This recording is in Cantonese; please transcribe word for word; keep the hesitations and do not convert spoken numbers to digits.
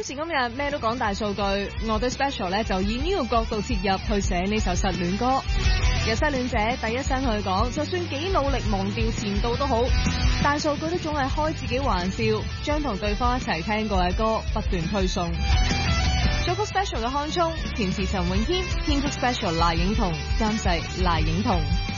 時今日咩都講大數據，我對 Special 咧就以呢個角度切入去寫呢首失戀歌。有失戀者第一聲去講，就算幾努力忘掉前度都好，大數據都總係開自己玩笑，將同對方一齊聽過嘅歌不斷推送。作曲 Special 嘅康聰，填詞陳詠謙，編曲 Special 賴影彤，監製賴影彤。